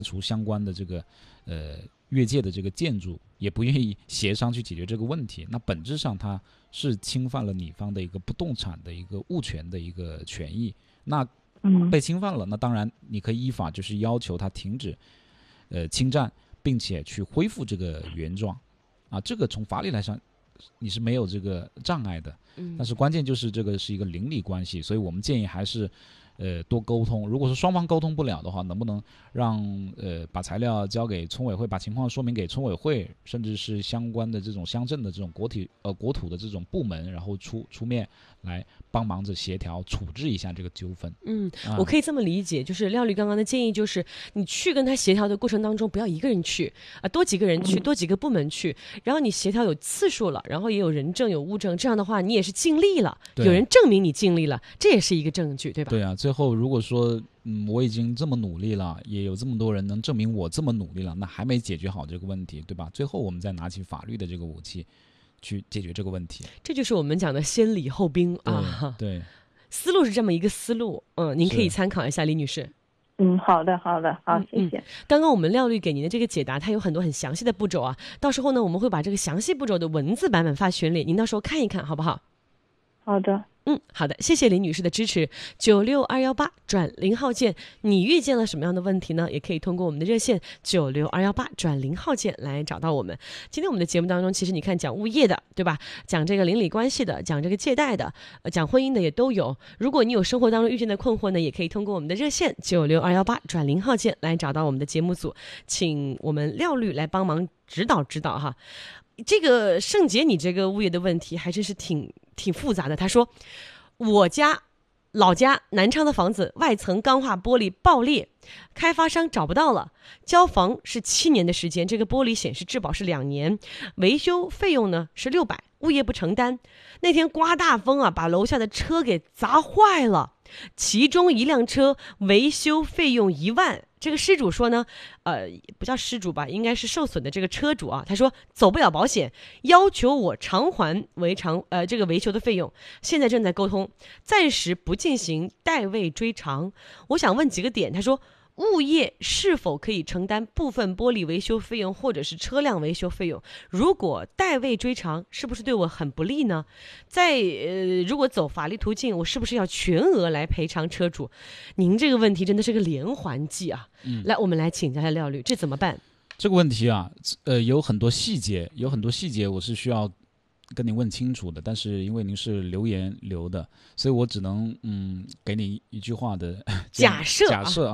除相关的这个越界的这个建筑，也不愿意协商去解决这个问题，那本质上它是侵犯了你方的一个不动产的一个物权的一个权益。那被侵犯了，那当然你可以依法就是要求他停止侵占，并且去恢复这个原状啊，这个从法理来上你是没有这个障碍的。但是关键就是这个是一个邻里关系，所以我们建议还是多沟通。如果说双方沟通不了的话，能不能让把材料交给村委会，把情况说明给村委会，甚至是相关的这种乡镇的这种国土的这种部门，然后出面来帮忙着协调处置一下这个纠纷。 我可以这么理解，就是廖律刚刚的建议就是你去跟他协调的过程当中，不要一个人去多几个人去，多几个部门去，然后你协调有次数了，然后也有人证有物证，这样的话你也是尽力了，有人证明你尽力了，这也是一个证据，对吧？ 对啊，最后如果说我已经这么努力了，也有这么多人能证明我这么努力了，那还没解决好这个问题，对吧？最后我们再拿起法律的这个武器去解决这个问题。 这就是我们讲的先礼后兵啊。 对， 思路是这么一个思路，您可以参考一下，李女士。 好的，好，谢谢。 刚刚我们廖律给您的这个解答，它有很多很详细的步骤啊，到时候呢，我们会把这个详细步骤的文字版本发群里，您到时候看一看，好不好？ 好的。 好的，谢谢林女士的支持。96218转0号键，你遇见了什么样的问题呢？也可以通过我们的热线96218转0号键来找到我们。今天我们的节目当中，其实你看讲物业的，对吧？讲这个邻里关系的，讲这个借贷的，讲婚姻的也都有。如果你有生活当中遇见的困惑呢，也可以通过我们的热线96218转0号键来找到我们的节目组，请我们廖律来帮忙指导哈。这个盛杰，你这个物业的问题还真是挺复杂的。他说，我家老家南昌的房子外层钢化玻璃爆裂，开发商找不到了，交房是7年的时间，这个玻璃显示质保是2年，维修费用呢是600，物业不承担。那天刮大风啊，把楼下的车给砸坏了，其中一辆车维修费用1万。这个失主说呢，不叫失主吧，应该是受损的这个车主啊。他说走不了保险，要求我偿还这个维修的费用。现在正在沟通，暂时不进行代位追偿。我想问几个点，他说，物业是否可以承担部分玻璃维修费用或者是车辆维修费用？如果代位追偿，是不是对我很不利呢？如果走法律途径，我是不是要全额来赔偿车主？您这个问题真的是个连环计啊！来，我们来请教一下廖律，这怎么办？ 这个问题啊，有很多细节，我是需要跟您问清楚的，但是因为您是留言留的，所以我只能给你一句话的假设，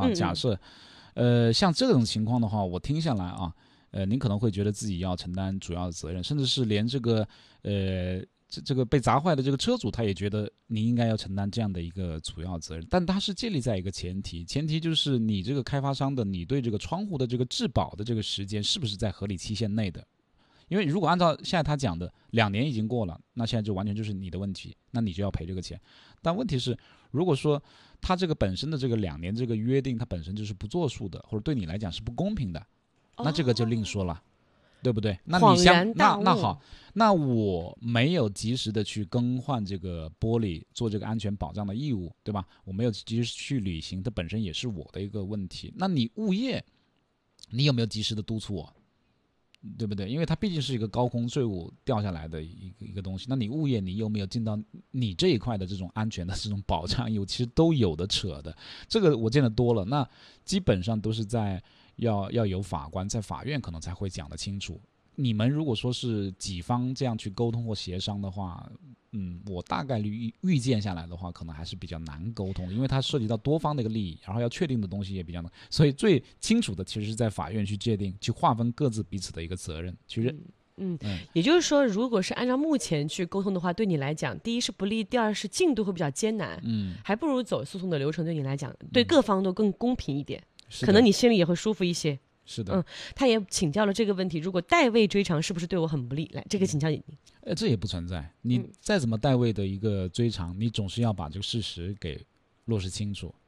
像这种情况的话，我听下来啊，您可能会觉得自己要承担主要的责任，甚至是连这个这个被砸坏的这个车主，他也觉得你应该要承担这样的一个主要责任，但他是建立在一个前提就是你这个开发商的，你对这个窗户的这个质保的这个时间是不是在合理期限内的？因为如果按照现在他讲的2年已经过了，那现在就完全就是你的问题，那你就要赔这个钱。但问题是，如果说他这个本身的这个2年这个约定，它本身就是不作数的，或者对你来讲是不公平的，那这个就另说了。对不对？那你那好，那我没有及时的去更换这个玻璃，做这个安全保障的义务，对吧？我没有及时去履行，这本身也是我的一个问题。那你物业，你有没有及时的督促我？对不对？因为它毕竟是一个高空坠物掉下来的一个东西，那你物业你有没有尽到你这一块的这种安全的这种保障义务？其实都有的扯的，这个我见得多了。那基本上都是在要有法官在法院可能才会讲得清楚。你们如果说是几方这样去沟通或协商的话，我大概率预见下来的话，可能还是比较难沟通，因为它涉及到多方的一个利益，然后要确定的东西也比较难，所以最清楚的其实是在法院去界定，去划分各自彼此的一个责任，去认。 也就是说，如果是按照目前去沟通的话，对你来讲，第一是不利，第二是进度会比较艰难，还不如走诉讼的流程，对你来讲，对各方都更公平一点，可能你心里也会舒服一些。 是的， 他也请教了这个问题，如果代位追偿是不是对我很不利？来，这个请教你。 这也不存在，你再怎么代位的一个追偿，你总是要把这个事实给落实清楚。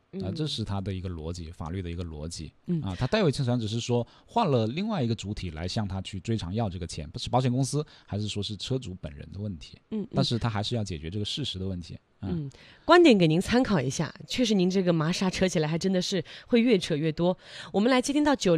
这是他的一个逻辑，法律的一个逻辑。他代位清偿只是说换了另外一个主体来向他去追偿要这个钱，不是保险公司，还是说是车主本人的问题。但是他还是要解决这个事实的问题。 观点给您参考一下，确实您这个麻纱扯起来还真的是会越扯越多。我们来接听到